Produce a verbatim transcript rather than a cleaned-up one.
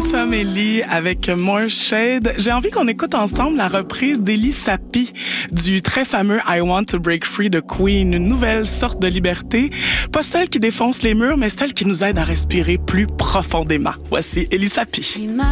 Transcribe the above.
Ransom et Lee avec More Shade. J'ai envie qu'on écoute ensemble la reprise d'Eli Sapi du très fameux I Want to Break Free de Queen, une nouvelle sorte de liberté, pas celle qui défonce les murs, mais celle qui nous aide à respirer plus profondément. Voici Eli Sapi.